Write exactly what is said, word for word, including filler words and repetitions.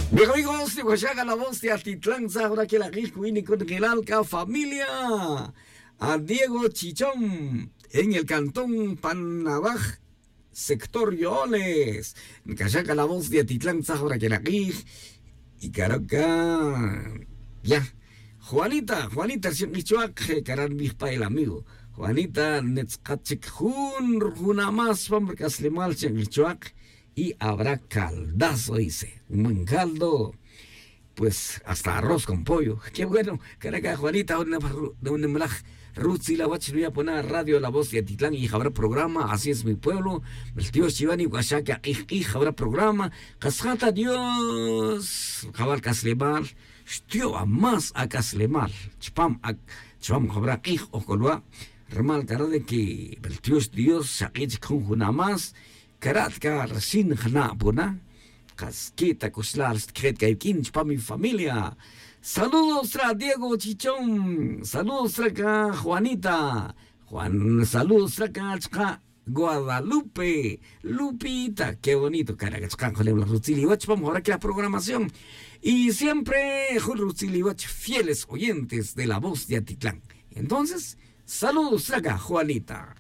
Bien amigos, de Huachaca, la voz de Atitlán, ahora que la Guiscuini con Gilalca, familia, a Diego Chichón, en el cantón Panabaj, sector Yoles, en Cachaca, la voz de Atitlán, ahora que la Guis, y Caraca, ya, Juanita, Juanita, si Michoac, Caran Bispa, el amigo, Juanita, Netzkachik, Jun, Junamas, Pambricas Limal, Michoac, y habrá caldazo, dice, un buen caldo, pues hasta arroz con pollo. Qué bueno, caraca, Juanita, de un emblaj, Ruth y la Wach, voy a poner radio La Voz de Atitlán y habrá programa, así es mi pueblo, el tío Chivani, Huachaca, y habrá programa, Casjata Dios, Jabal Caslemal, tío, a más a Caslemal, Chpam, Chpam, habrá hij o colua, Remal, cara de que el tío Dios, Shakich, con más, Karatka, Rasin, Hana, Buna, Casqueta, Coslar, Skret, Gaikin, para mi familia. Saludos a Diego Chichón, saludos a Juanita, Juan, saludos a Guadalupe, Lupita, qué bonito, Caracachcan, con la Rutziliwach, vamos ahora que la programación. Y siempre, Rutziliwach, fieles oyentes de La Voz de Atitlán. Entonces, saludos a Juanita.